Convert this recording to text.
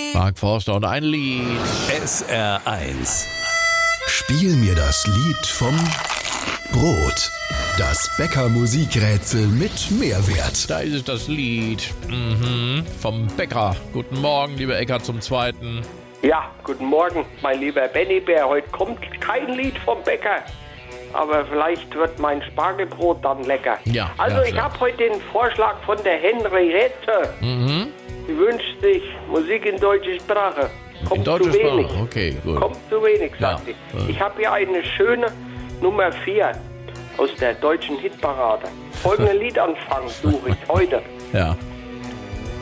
Mark Forster und ein Lied. SR1. Spiel mir das Lied vom Brot. Das Bäcker-Musikrätsel mit Mehrwert. Da ist es, das Lied vom Bäcker. Guten Morgen, lieber Eckart zum Zweiten. Ja, guten Morgen, mein lieber Benny Bär. Heute kommt kein Lied vom Bäcker, aber vielleicht wird mein Spargelbrot dann lecker. Ja, also ja, ich klar. habe heute den Vorschlag von der Henriette. Sie wünscht sich Musik in deutscher Sprache. Kommt In deutscher zu wenig. Sprache, okay, gut. Kommt zu wenig, sagt Ja. sie. Ich habe hier eine schöne Nummer 4 aus der deutschen Hitparade. Folgenden Liedanfang suche ich heute. Ja.